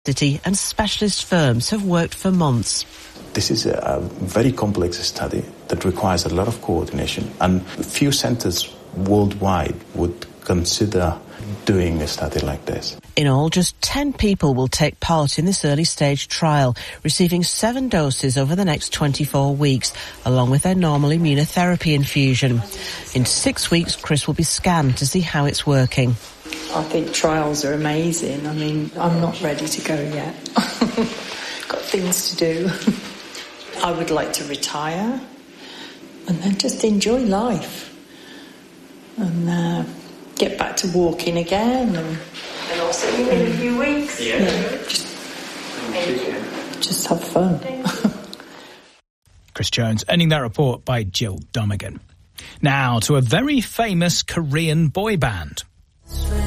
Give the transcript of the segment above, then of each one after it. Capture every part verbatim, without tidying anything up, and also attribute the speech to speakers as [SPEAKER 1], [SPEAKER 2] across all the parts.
[SPEAKER 1] City and specialist firms have worked for months.
[SPEAKER 2] This is a, a very complex study that requires a lot of coordination, and few centres worldwide would consider doing a study like this.
[SPEAKER 1] In all, just ten people will take part in this early stage trial, receiving seven doses over the next twenty-four weeks, along with their normal immunotherapy infusion. In six weeks, Chris will be scanned to see how it's working.
[SPEAKER 3] I think trials are amazing. I mean, I'm not ready to go yet. Got things to do. I would like to retire and then just enjoy life and uh, get back to walking again. And, and I'll see you in a few weeks. Yeah. yeah just, just have fun.
[SPEAKER 4] Chris Jones, ending that report by Jill Domigan. Now to a very famous Korean boy band.
[SPEAKER 5] Swim, swim,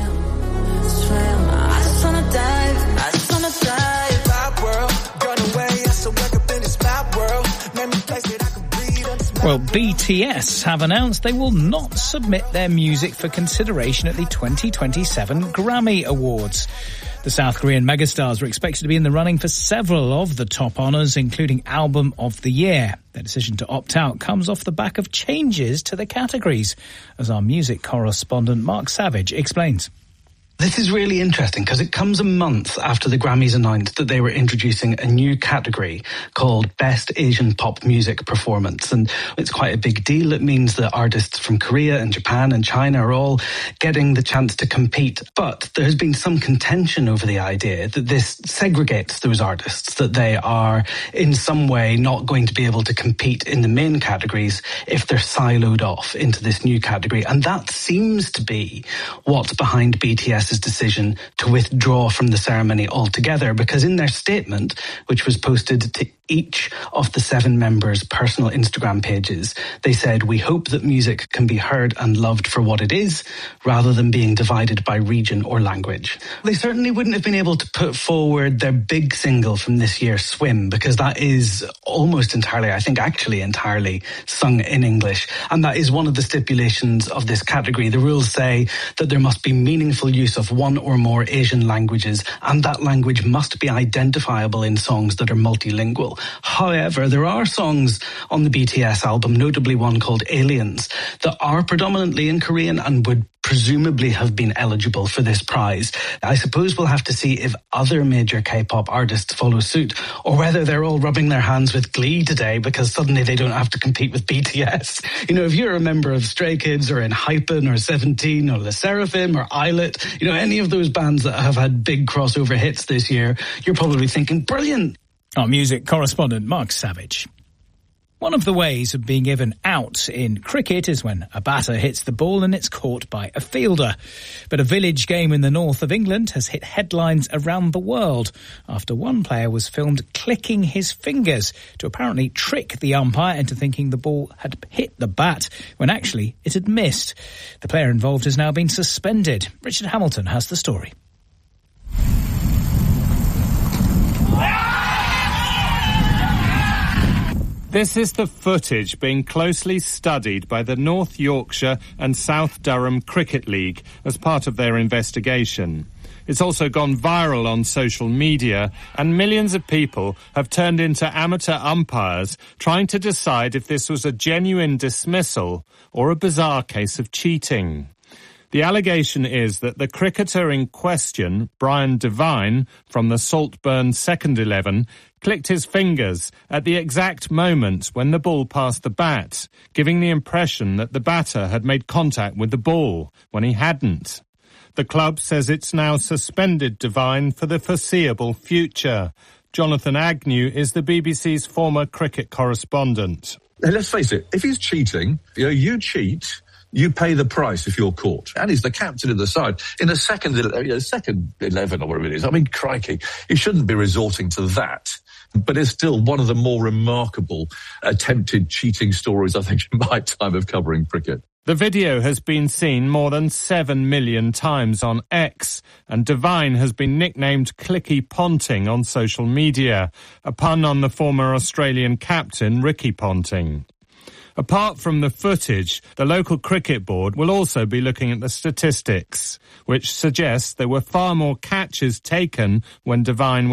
[SPEAKER 5] I just wanna dive, I just wanna dive. Bad world, gone away, I so wake up in this bad world. Name a place that I can breathe and smell.
[SPEAKER 4] Well, B T S have announced they will not submit their music for consideration at the twenty twenty-seven Grammy Awards. The South Korean megastars were expected to be in the running for several of the top honours, including Album of the Year. Their decision to opt out comes off the back of changes to the categories, as our music correspondent Mark Savage explains.
[SPEAKER 6] This is really interesting because it comes a month after the Grammys announced that they were introducing a new category called Best Asian Pop Music Performance. And it's quite a big deal. It means that artists from Korea and Japan and China are all getting the chance to compete. But there has been some contention over the idea that this segregates those artists, that they are in some way not going to be able to compete in the main categories if they're siloed off into this new category. And that seems to be what's behind B T S decision to withdraw from the ceremony altogether, because in their statement, which was posted to each of the seven members' personal Instagram pages, they said, "We hope that music can be heard and loved for what it is, rather than being divided by region or language." They certainly wouldn't have been able to put forward their big single from this year, Swim, because that is almost entirely, I think actually entirely, sung in English. And that is one of the stipulations of this category. The rules say that there must be meaningful use of one or more Asian languages, and that language must be identifiable in songs that are multilingual. However, there are songs on the B T S album, notably one called Aliens, that are predominantly in Korean and would presumably have been eligible for this prize. I suppose we'll have to see if other major K-pop artists follow suit, or whether they're all rubbing their hands with glee today because suddenly they don't have to compete with B T S. You know, if you're a member of Stray Kids or Enhypen or Seventeen or Le Sserafim or Islet, you know, any of those bands that have had big crossover hits this year, you're probably thinking, brilliant.
[SPEAKER 4] Our music correspondent Mark Savage. One of the ways of being given out in cricket is when a batter hits the ball and it's caught by a fielder. But a village game in the north of England has hit headlines around the world after one player was filmed clicking his fingers to apparently trick the umpire into thinking the ball had hit the bat when actually it had missed. The player involved has now been suspended. Richard Hamilton has the story.
[SPEAKER 7] This is the footage being closely studied by the North Yorkshire and South Durham Cricket League as part of their investigation. It's also gone viral on social media, and millions of people have turned into amateur umpires trying to decide if this was a genuine dismissal or a bizarre case of cheating. The allegation is that the cricketer in question, Brian Devine, from the Saltburn second eleven, clicked his fingers at the exact moment when the ball passed the bat, giving the impression that the batter had made contact with the ball when he hadn't. The club says it's now suspended Devine for the foreseeable future. Jonathan Agnew is the B B C's former cricket correspondent.
[SPEAKER 8] Now, let's face it, if he's cheating, you know, you cheat, you pay the price if you're caught. And he's the captain of the side. In a second, you know, second eleven or whatever it is, I mean, crikey, he shouldn't be resorting to that. But it's still one of the more remarkable attempted cheating stories, I think, in my time of covering cricket.
[SPEAKER 7] The video has been seen more than seven million times on X, and Devine has been nicknamed Clicky Ponting on social media, a pun on the former Australian captain Ricky Ponting. Apart from the footage, the local cricket board will also be looking at the statistics, which suggests there were far more catches taken when Devine